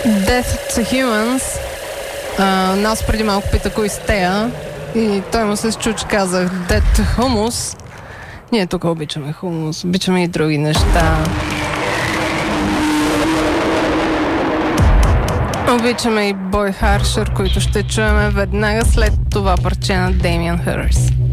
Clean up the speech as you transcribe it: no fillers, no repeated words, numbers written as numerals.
Death to Humans. Нас преди малко пита кои сте тея и той му се счу, че казах Dead to Hummus. Ние тук обичаме хумус, обичаме и други неща. Обичаме и Boy Harsher, които ще чуем веднага след това парче на Damien Hirst.